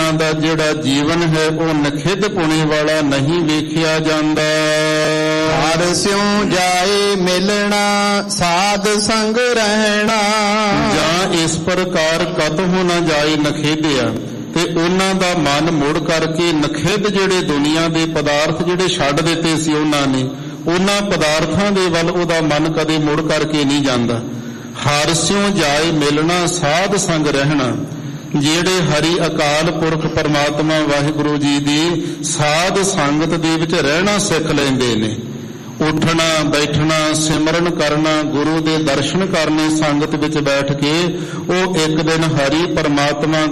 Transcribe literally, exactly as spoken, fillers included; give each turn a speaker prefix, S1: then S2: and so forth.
S1: ਉਹਨਾਂ ਦਾ ਜਿਹੜਾ ਜੀਵਨ ਹੈ ਉਹ ਨਖਿੱਧ ਪੁਣੇ ਵਾਲਾ ਨਹੀਂ ਵੇਖਿਆ ਜਾਂਦਾ।
S2: ਹਰ ਸਿਉ ਜਾਏ ਮਿਲਣਾ ਸਾਧ ਸੰਗ ਰਹਿਣਾ।
S1: ਜਾਂ ਇਸ ਪ੍ਰਕਾਰ ਕਤਹੁ ਨਾ ਜਾਏ ਨਖੇਧਿਆ, ਤੇ ਉਹਨਾਂ ਦਾ ਮਨ ਮੁੜ ਕਰਕੇ ਨਖਿੱਧ ਜਿਹੜੇ ਦੁਨੀਆ ਦੇ ਪਦਾਰਥ ਜਿਹੜੇ ਛੱਡ ਦਿੱਤੇ ਸੀ ਉਹਨਾਂ ਨੇ, ਉਹਨਾਂ ਪਦਾਰਥਾਂ ਦੇ ਵੱਲ ਉਹਦਾ ਮਨ ਕਦੇ ਮੁੜ ਕਰਕੇ ਨਹੀਂ ਜਾਂਦਾ। ਹਰ ਸਿਉ ਜਾਏ ਮਿਲਣਾ ਸਾਧ ਸੰਗ ਰਹਿਣਾ, ਜਿਹੜੇ ਹਰੀ ਅਕਾਲ ਪੁਰਖ ਪਰਮਾਤਮਾ ਵਾਹਿਗੁਰੂ ਜੀ ਦੀ ਸਾਧ ਸੰਗਤ ਦੇ ਵਿੱਚ ਰਹਿਣਾ ਸਿੱਖ ਲੈਂਦੇ ਨੇ। ਉੱਠਣਾ ਬੈਠਣਾ ਸਿਮਰਨ ਕਰਨਾ ਗੁਰੂ ਦੇ ਦਰਸ਼ਨ ਕਰਨੇ ਸੰਗਤ ਵਿੱਚ ਬੈਠ ਕੇ, ਉਹ ਇੱਕ ਦਿਨ ਹਰੀ ਪਰਮਾਤਮਾ